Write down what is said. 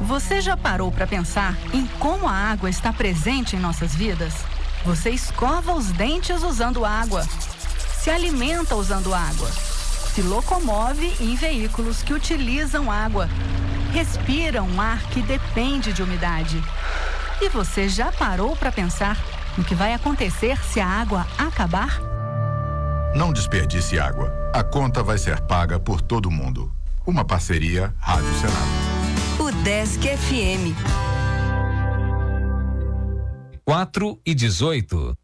Você já parou para pensar em como a água está presente em nossas vidas? Você escova os dentes usando água, se alimenta usando água, se locomove em veículos que utilizam água, respira um ar que depende de umidade. E você já parou para pensar no que vai acontecer se a água acabar? Não desperdice água. A conta vai ser paga por todo mundo. Uma parceria Rádio Senado. UDESC FM. 4:18.